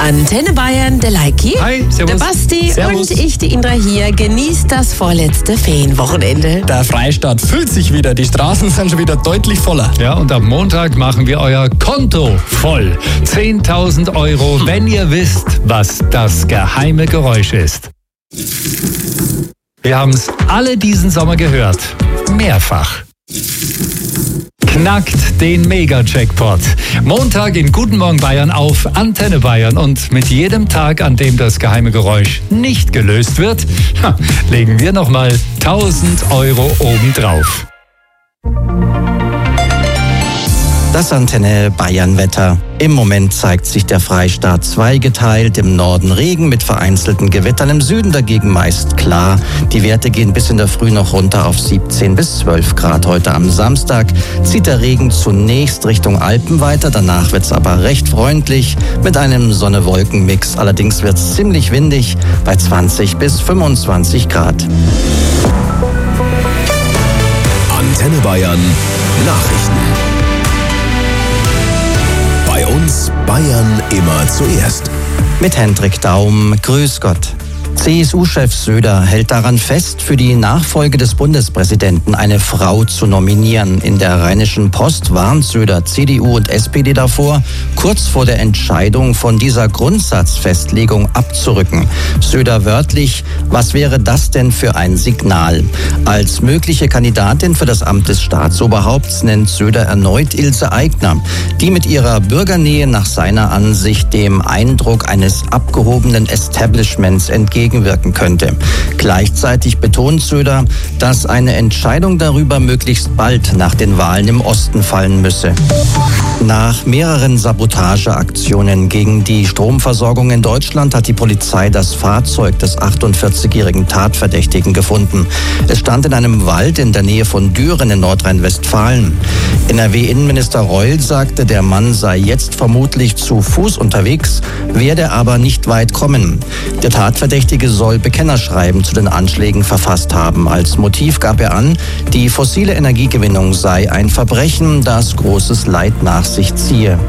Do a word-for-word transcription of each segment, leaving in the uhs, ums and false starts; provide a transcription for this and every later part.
Antenne Bayern, der Leiki, Hi, servus. der Basti Servus. und ich, die Indra hier, genießt das vorletzte Ferienwochenende. Der Freistaat füllt sich wieder, die Straßen sind schon wieder deutlich voller. Ja, und am Montag machen wir euer Konto voll. zehntausend Euro, wenn ihr wisst, was das geheime Geräusch ist. Wir haben es alle diesen Sommer gehört. Mehrfach. Knackt den Mega-Jackpot. Montag in Guten Morgen Bayern auf Antenne Bayern. Und mit jedem Tag, an dem das geheime Geräusch nicht gelöst wird, legen wir nochmal tausend Euro obendrauf. Das Antenne Bayern Wetter. Im Moment zeigt sich der Freistaat zweigeteilt. Im Norden Regen mit vereinzelten Gewittern, im Süden dagegen meist klar. Die Werte gehen bis in der Früh noch runter auf siebzehn bis zwölf Grad. Heute am Samstag zieht der Regen zunächst Richtung Alpen weiter. Danach wird's aber recht freundlich mit einem Sonne-Wolken-Mix. Allerdings wird's ziemlich windig bei zwanzig bis fünfundzwanzig Grad. Antenne Bayern Nachrichten. Bei uns Bayern immer zuerst. Mit Hendrik Daum, grüß Gott. C S U-Chef Söder hält daran fest, für die Nachfolge des Bundespräsidenten eine Frau zu nominieren. In der Rheinischen Post warnt Söder C D U und S P D davor, kurz vor der Entscheidung von dieser Grundsatzfestlegung abzurücken. Söder wörtlich: Was wäre das denn für ein Signal? Als mögliche Kandidatin für das Amt des Staatsoberhaupts nennt Söder erneut Ilse Aigner, die mit ihrer Bürgernähe nach seiner Ansicht dem Eindruck eines abgehobenen Establishments entgegenwirken könnte. Gleichzeitig betont Söder, dass eine Entscheidung darüber möglichst bald nach den Wahlen im Osten fallen müsse. Nach mehreren Sabotageaktionen gegen die Stromversorgung in Deutschland hat die Polizei das Fahrzeug des achtundvierzigjährigen Tatverdächtigen gefunden. Es stand in einem Wald in der Nähe von Düren in Nordrhein-Westfalen. N R W-Innenminister Reul sagte, der Mann sei jetzt vermutlich zu Fuß unterwegs, werde aber nicht weit kommen. Der Tatverdächtige soll Bekennerschreiben zu den Anschlägen verfasst haben. Als Motiv gab er an, die fossile Energiegewinnung sei ein Verbrechen, das großes Leid nach sich ziehe.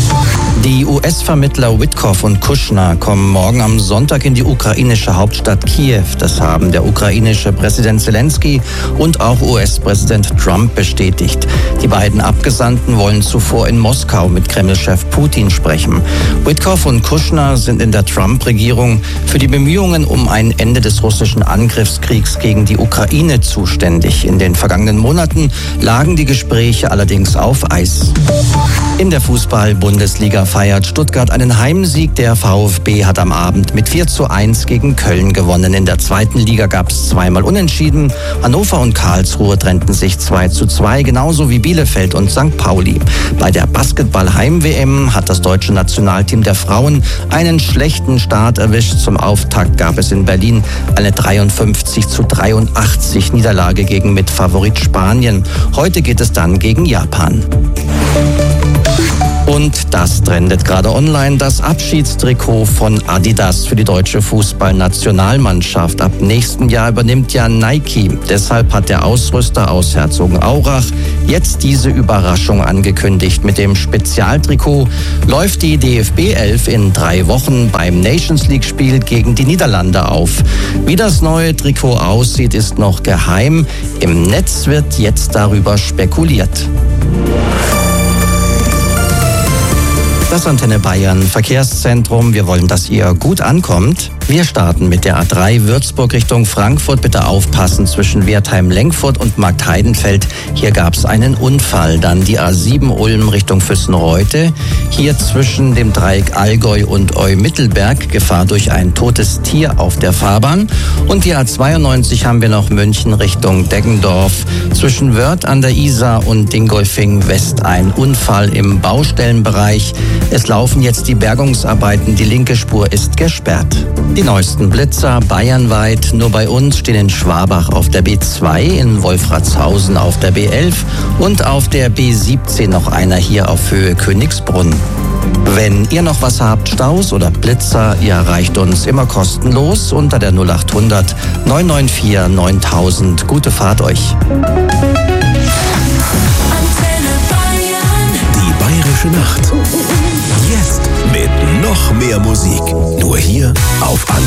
Die U S-Vermittler Witkoff und Kushner kommen morgen am Sonntag in die ukrainische Hauptstadt Kiew. Das haben der ukrainische Präsident Zelensky und auch U S-Präsident Trump bestätigt. Die beiden Abgesandten wollen zuvor in Moskau mit Kreml-Chef Putin sprechen. Witkoff und Kushner sind in der Trump-Regierung für die Bemühungen um ein Ende des russischen Angriffskriegs gegen die Ukraine zuständig. In den vergangenen Monaten lagen die Gespräche allerdings auf Eis. In der Fußball-Bundesliga feiert Stuttgart einen Heimsieg. Der VfB hat am Abend mit vier zu eins gegen Köln gewonnen. In der zweiten Liga gab es zweimal Unentschieden. Hannover und Karlsruhe trennten sich zwei zu zwei, genauso wie Bielefeld und Sankt Pauli. Bei der Basketball-Heim-W M hat das deutsche Nationalteam der Frauen einen schlechten Start erwischt. Zum Auftakt gab es in Berlin eine dreiundfünfzig zu dreiundachtzig Niederlage gegen Mitfavorit Spanien. Heute geht es dann gegen Japan. Und das trendet gerade online, das Abschiedstrikot von Adidas für die deutsche Fußballnationalmannschaft. Ab nächsten Jahr übernimmt ja Nike. Deshalb hat der Ausrüster aus Herzogenaurach jetzt diese Überraschung angekündigt. Mit dem Spezialtrikot läuft die D F B elf in drei Wochen beim Nations League-Spiel gegen die Niederlande auf. Wie das neue Trikot aussieht, ist noch geheim. Im Netz wird jetzt darüber spekuliert. Das Antenne Bayern Verkehrszentrum. Wir wollen, dass ihr gut ankommt. Wir starten mit der A drei Würzburg Richtung Frankfurt. Bitte aufpassen zwischen Wertheim-Lenkfurt und Marktheidenfeld. Hier gab es einen Unfall. Dann die A sieben Ulm Richtung Füssen-Reute. Hier zwischen dem Dreieck Allgäu und Eu-Mittelberg Gefahr durch ein totes Tier auf der Fahrbahn. Und die A zweiundneunzig haben wir noch München Richtung Deggendorf. Zwischen Wörth an der Isar und Dingolfing West ein Unfall im Baustellenbereich. Es laufen jetzt die Bergungsarbeiten. Die linke Spur ist gesperrt. Die neuesten Blitzer bayernweit. Nur bei uns stehen in Schwabach auf der B zwei, in Wolfratshausen auf der B elf und auf der B siebzehn noch einer hier auf Höhe Königsbrunn. Wenn ihr noch was habt, Staus oder Blitzer, ihr erreicht uns immer kostenlos unter der null achthundert neun neun vier neuntausend. Gute Fahrt euch. Die Bayerische Nacht. Jetzt mit noch mehr mehr Musik. Nur hier auf Antenne.